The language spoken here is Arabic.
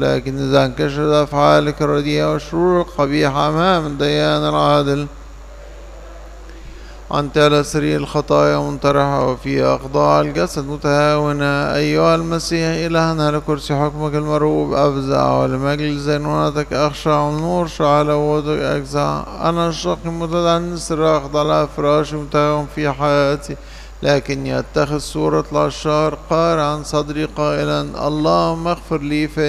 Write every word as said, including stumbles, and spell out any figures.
لكن إذا انكشفت أفعالك الرديئة والشرور القبيحة أمام الديان العادل أنت على سرير الخطايا منطرحة وفي أخضاع الجسد متهاونة أيها المسيح إلهنا لكرسي حكمك المرغوب أفزع ولمجل زينونتك أخشع والنور شعل وودك أجزع أنا الشقي متدنس أخضع على فراشي متهاون في حياتي لكن يتخذ صورة العشار قارعا صدري قائلا اللهم اغفر لي